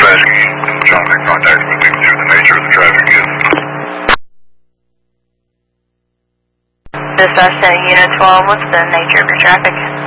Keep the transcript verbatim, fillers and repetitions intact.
traffic. Trying to make contact with you, see what the nature of the traffic is. Dispatch to Unit twelve, what's the nature of your traffic?